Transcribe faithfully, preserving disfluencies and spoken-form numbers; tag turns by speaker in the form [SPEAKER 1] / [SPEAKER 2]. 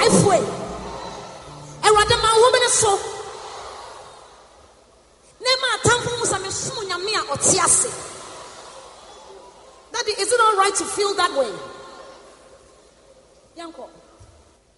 [SPEAKER 1] life way. Erade ma wo me so. Nema atamfo musa me so nyame a ote ase. Daddy, is it all right to feel that way? Yanko.